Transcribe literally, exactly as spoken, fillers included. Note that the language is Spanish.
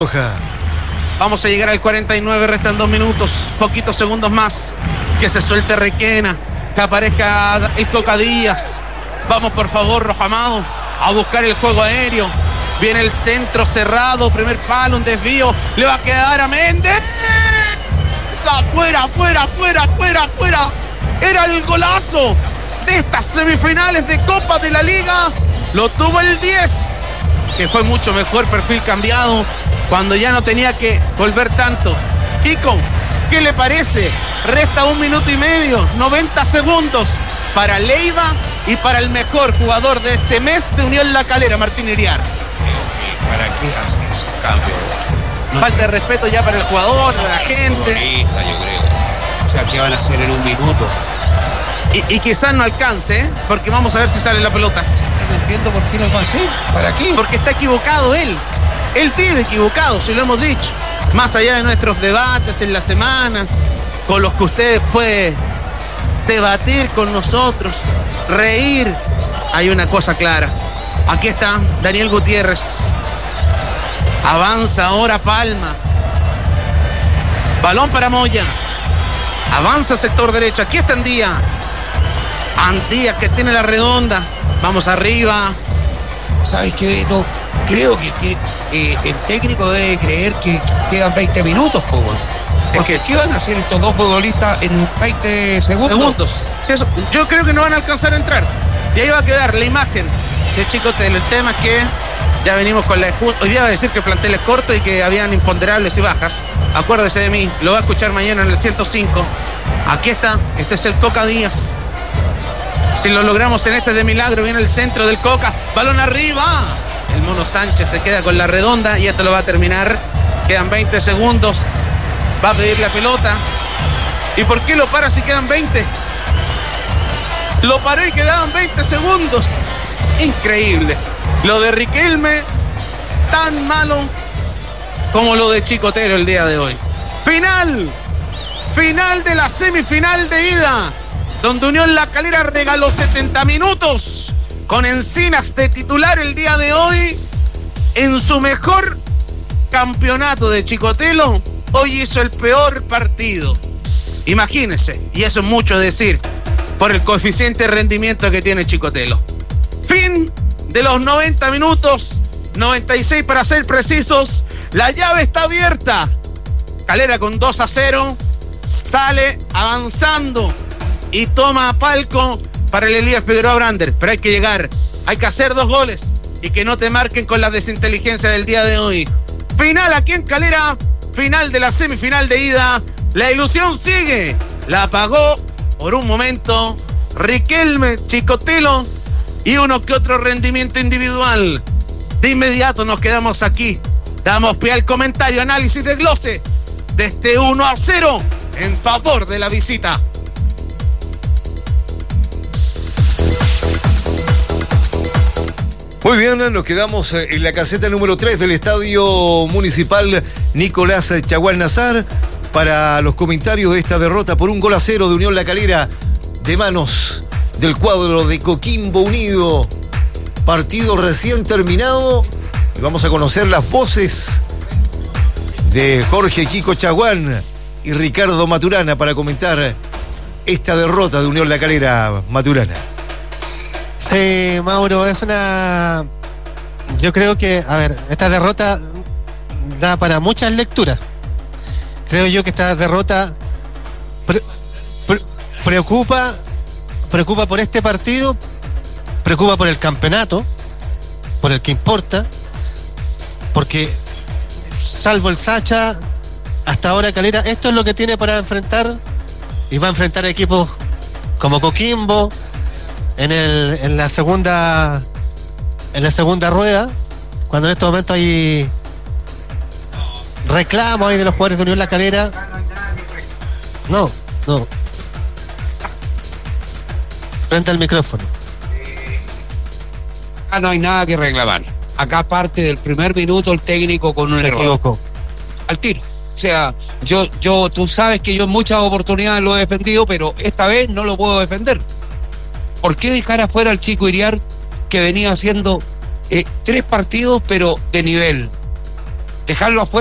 Vamos a llegar al cuarenta y nueve, restan dos minutos, poquitos segundos más. Que se suelte Requena, que aparezca el Coca Díaz. Vamos por favor, Rojamado, a buscar el juego aéreo. Viene el centro cerrado, primer palo, un desvío. Le va a quedar a Méndez. Afuera, afuera, afuera, afuera, afuera. Era el golazo de estas semifinales de Copa de la Liga. Lo tuvo el diez, que fue mucho mejor, perfil cambiado, cuando ya no tenía que volver tanto. Kiko, ¿qué le parece? Resta un minuto y medio, noventa segundos para Leiva y para el mejor jugador de este mes de Unión La Calera, Martín Iriar. ¿Para qué hacen esos cambios? No Falta de respeto ya para el jugador, para la gente. Futbolista, yo creo. O sea, ¿qué van a hacer en un minuto? Y, y quizás no alcance, ¿eh? Porque vamos a ver si sale la pelota. No entiendo por qué nos va a hacer. ¿Para qué? Porque está equivocado él. Él vive equivocado, si lo hemos dicho. Más allá de nuestros debates en la semana, con los que ustedes pueden debatir con nosotros, reír, hay una cosa clara. Aquí está Daniel Gutiérrez. Avanza ahora Palma. Balón para Moya. Avanza sector derecho. Aquí está Andía. Andía que tiene la redonda. Vamos arriba. ¿Sabes qué, Beto? Creo que, que eh, el técnico debe creer que, que quedan veinte minutos, po, porque ¿qué van a hacer estos dos futbolistas en veinte segundos? Segundos. Sí, eso. Yo creo que no van a alcanzar a entrar. Y ahí va a quedar la imagen de Chicotel. El tema es que ya venimos con la... Hoy día va a decir que el plantel es corto y que habían imponderables y bajas. Acuérdese de mí, lo va a escuchar mañana en el ciento cinco. Aquí está, este es el Coca Díaz. Si lo logramos en este de milagro, viene el centro del Coca. Balón arriba. El Mono Sánchez se queda con la redonda y esto lo va a terminar. Quedan veinte segundos. Va a pedir la pelota. ¿Y por qué lo para si quedan veinte? Lo paró y quedaban veinte segundos. Increíble. Lo de Riquelme, tan malo como lo de Chicotero el día de hoy. Final. Final de la semifinal de ida, donde Unión La Calera regaló setenta minutos con Encinas de titular el día de hoy. En su mejor campeonato de Chicotelo, hoy hizo el peor partido. Imagínense, y eso es mucho decir, por el coeficiente de rendimiento que tiene Chicotelo. Fin de los noventa minutos, noventa y seis para ser precisos. La llave está abierta. Calera con dos a cero, sale avanzando y toma a palco para el Elías Figueroa Brander. Pero hay que llegar, hay que hacer dos goles y que no te marquen con la desinteligencia del día de hoy. Final aquí en Calera, final de la semifinal de ida. La ilusión sigue, la apagó por un momento Riquelme, Chicotelo y uno que otro rendimiento individual. De inmediato nos quedamos aquí. Damos pie al comentario, análisis, desglose de este uno a cero en favor de la visita. Muy bien, nos quedamos en la caseta número tres del Estadio Municipal Nicolás Chaguán Nazar para los comentarios de esta derrota por un gol a cero de Unión La Calera de manos del cuadro de Coquimbo Unido. Partido recién terminado y vamos a conocer las voces de Jorge Kiko Chaguán y Ricardo Maturana para comentar esta derrota de Unión La Calera. Maturana. Sí, Mauro, es una... Yo creo que, a ver, esta derrota da para muchas lecturas. Creo yo que esta derrota pre- pre- preocupa, preocupa por este partido, preocupa por el campeonato, por el que importa, porque salvo el Sacha, hasta ahora Calera, esto es lo que tiene para enfrentar, y va a enfrentar equipos como Coquimbo en el en la segunda en la segunda rueda, cuando en estos momentos hay reclamos ahí de los jugadores de Unión La Calera. No, no. Frente al micrófono. Acá no hay nada que reclamar. Acá parte del primer minuto el técnico con un Se error. equivocó. Al tiro. O sea, yo, yo, tú sabes que yo en muchas oportunidades lo he defendido, pero esta vez no lo puedo defender. ¿Por qué dejar afuera al chico Iriar, que venía haciendo eh, tres partidos, pero de nivel? dejarlo afuera